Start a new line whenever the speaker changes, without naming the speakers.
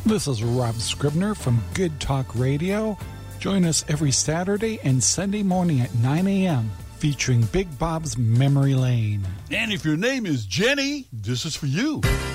This is Rob Scribner from Good Talk Radio. Join us every Saturday and Sunday morning at 9 a.m. featuring Big Bob's Memory Lane.
And if your name is Jenny, this is for you.